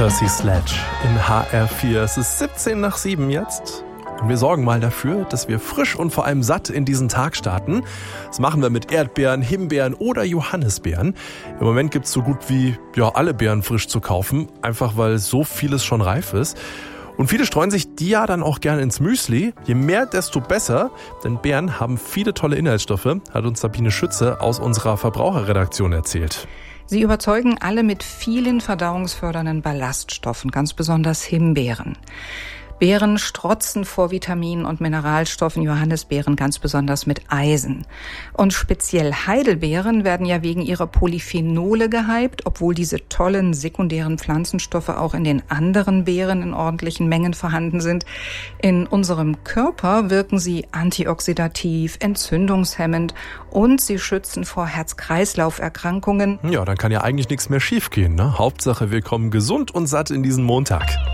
Percy Sledge in HR4. Es ist 17 nach 7 jetzt. Und wir sorgen mal dafür, dass wir frisch und vor allem satt in diesen Tag starten. Das machen wir mit Erdbeeren, Himbeeren oder Johannisbeeren. Im Moment gibt es so gut wie alle Beeren frisch zu kaufen, einfach weil so vieles schon reif ist. Und viele streuen sich die ja dann auch gerne ins Müsli. Je mehr, desto besser, denn Beeren haben viele tolle Inhaltsstoffe, hat uns Sabine Schütze aus unserer Verbraucherredaktion erzählt. Sie überzeugen alle mit vielen verdauungsfördernden Ballaststoffen, ganz besonders Himbeeren. Beeren strotzen vor Vitaminen und Mineralstoffen, Johannisbeeren ganz besonders mit Eisen. Und speziell Heidelbeeren werden ja wegen ihrer Polyphenole gehypt, obwohl diese tollen sekundären Pflanzenstoffe auch in den anderen Beeren in ordentlichen Mengen vorhanden sind. In unserem Körper wirken sie antioxidativ, entzündungshemmend und sie schützen vor Herz-Kreislauf-Erkrankungen. Ja, dann kann ja eigentlich nichts mehr schiefgehen, ne? Hauptsache, wir kommen gesund und satt in diesen Montag.